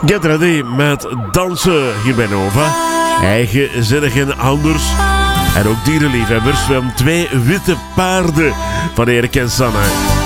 Get ready met dansen hier bij Nova. Eigenzinnig en anders. En ook dierenliefhebbers. We hebben 2 witte paarden van Erik en Sanne.